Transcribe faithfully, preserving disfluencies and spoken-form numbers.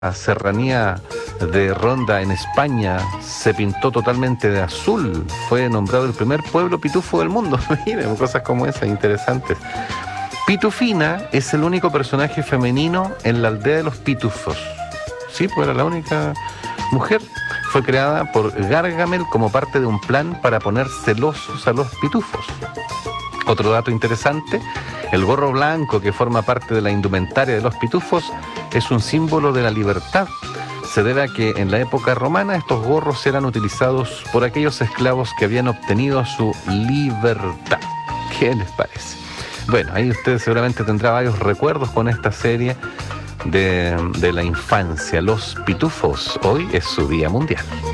La serranía de Ronda en España se pintó totalmente de azul. Fue nombrado el primer pueblo pitufo del mundo. Miren, cosas como esas interesantes. Pitufina es el único personaje femenino en la aldea de los pitufos. Sí, pues era la única mujer. Fue creada por Gargamel como parte de un plan para poner celosos a los pitufos. Otro dato interesante, el gorro blanco que forma parte de la indumentaria de los pitufos es un símbolo de la libertad. Se debe a que en la época romana estos gorros eran utilizados por aquellos esclavos que habían obtenido su libertad. ¿Qué les parece? Bueno, ahí usted seguramente tendrá varios recuerdos con esta serie de, de la infancia. Los pitufos, hoy es su Día Mundial.